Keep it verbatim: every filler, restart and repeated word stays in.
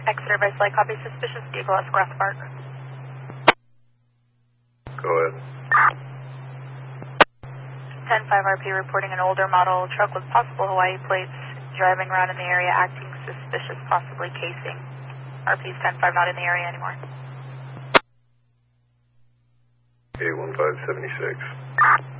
Exeter by flight, copy. Suspicious vehicle at Grass Park. Go ahead. ten five R P reporting an older model truck with possible Hawaii plates driving around in the area acting suspicious, possibly casing. R P's ten five not in the area anymore. eight one five seven six.